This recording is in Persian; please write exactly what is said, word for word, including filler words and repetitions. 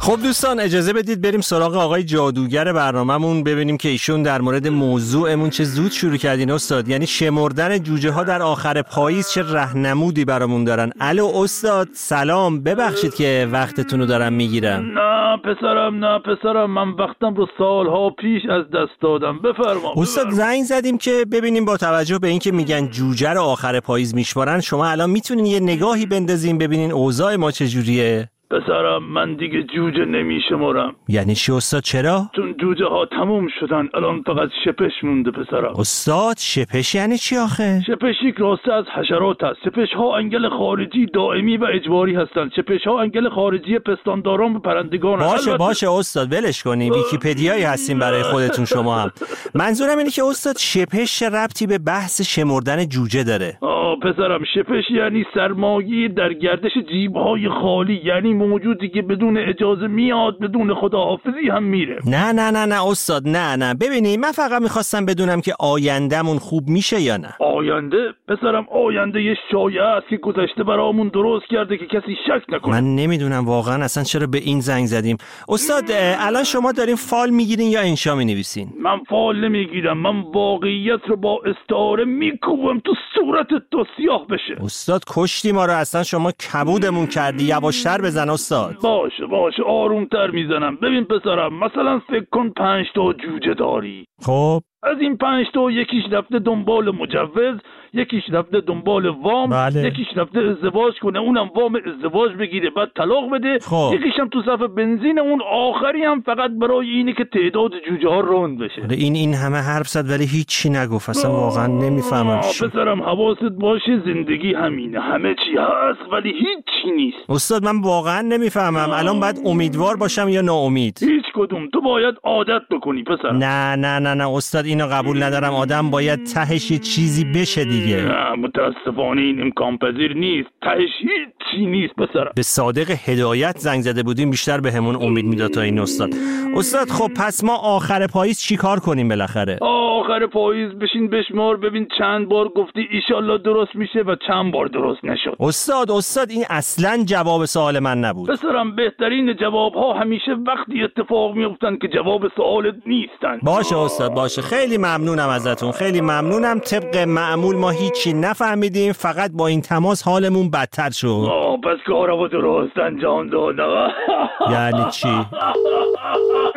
خب دوستان اجازه بدید بریم سراغ آقای جادوگر برنامه‌مون، ببینیم که ایشون در مورد موضوعمون چه زود شروع کردین استاد. یعنی شمردن جوجه ها در آخر پاییز چه راهنمودی برامون دارن. الو استاد سلام، ببخشید که وقتتون رو دارم میگیرم. نه پسرم نه پسرم من وقتم رو سالها پیش از دست دادم. بفرما استاد. زنگ زدیم که ببینیم با توجه به اینکه میگن جوجه رو آخر پاییز میشمارن، شما الان میتونین یه نگاهی بندازین ببینین اوضاع ما چجوریه؟ پسرم من دیگه جوجه نمیشمارم. یعنی چی استاد؟ چرا؟ چون جوجه ها تموم شدن، الان فقط شپش مونده پسرم. استاد شپش یعنی چی آخه؟ شپش یک راسته از حشرات است. شپش ها انگل خارجی دائمی و اجباری هستند. شپش ها انگل خارجی پستانداران و پرندگان هستند. باشه البته... باشه استاد ولش کنیم، ویکی‌پدیایی هستیم برای خودتون شما هم. منظورم اینه که استاد شپش ربطی به بحث شمردن جوجه داره؟ آه پسرم شپش یعنی سرمایه در گردش جیب‌های خالی، یعنی موجودی که بدون اجازه میاد بدون خداحافظی هم میره. نه نه نه نه استاد نه نه ببینی من فقط میخواستم بدونم که آیندهمون خوب میشه یا نه. آینده پسرم آینده یه شایعه است که گذشته برامون درست کرده که کسی شک نکنه. من نمیدونم واقعا اصلا چرا به این زنگ زدیم. استاد الان شما دارین فال میگیرین یا انشا مینویسین؟ من فال نمیگیرم، من واقعیت رو با استعاره میکوبم تو صورتت تا سیاه بشه. استاد کشتی ما رو، اصلا شما کبودمون کردی. یواشتر بزن استاد. باشه باشه آرومتر میزنم. ببین پسرم مثلا فکر کن پنج تا جوجه داری. خب از این پنج تا یکیش رفته دنبال مجوز، یکیش رفته دنبال وام، بله. یکیش رفته ازدواج کنه اونم وام ازدواج بگیره بعد طلاق بده. خب. یکیش هم تو صف بنزین، اون آخری هم فقط برای اینه که تعداد جوجه ها روند بشه. این این همه حرف زد ولی هیچی نگفت. اصلا واقعا نمیفهمم چی. پسرم حواست باشه زندگی همینه، همه چی هست ولی هیچی نیست. استاد من واقعا نمیفهمم. الان باید امیدوار باشم یا ناامید؟ هیچ کدوم. تو باید عادت بکنی پسرم. نه نه نه نه استاد اینو قبول ندارم. آدم باید تهش یه چیزی بشه دیگه. نه متاسفانه این امکان پذیر نیست. تهش هیچی نیست پسرم. به صادق هدایت زنگ زده بودیم بیشتر به همون امید میداد تا این استاد. استاد خب پس ما آخر پاییز چی کار کنیم بالاخره؟ آخر پاییز بشین بشمار ببین چند بار گفتی ایشالله درست میشه و چند بار درست نشد. استاد استاد این اصلا جواب سوال من نبود. پسرم بهترین جواب ها همیشه وقتی اتفاق میفتن که جواب سوالت نیستن. باشه استاد باشه، خیلی ممنونم ازتون، خیلی ممنونم. طبق معمول ما هیچی نفهمیدیم، فقط با این تماس حالمون بدتر شد. آه پس کارمو درست انجام دادم. یعنی چی؟